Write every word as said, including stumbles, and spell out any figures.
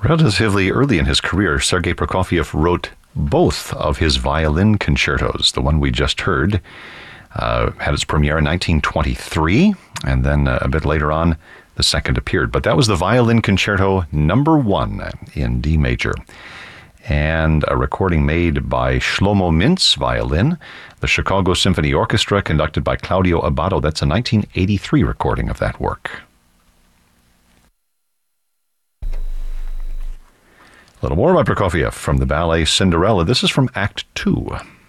Relatively early in his career, Sergei Prokofiev wrote both of his violin concertos. The one we just heard uh, had its premiere in nineteen twenty-three, and then uh, a bit later on, the second appeared. But that was the Violin Concerto number one in D major, and a recording made by Shlomo Mintz violin, the Chicago Symphony Orchestra, conducted by Claudio Abbado. That's a nineteen eighty-three recording of that work. A little more by Prokofiev from the ballet Cinderella. This is from Act Two.